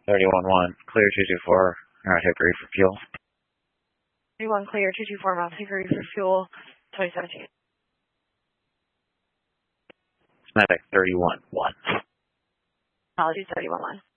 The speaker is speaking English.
31-1, clear 224, Mount Hickory for fuel. 31 clear, 224 Mount Hickory for fuel, 2017. Medic 31-1. Apologies, 31-1.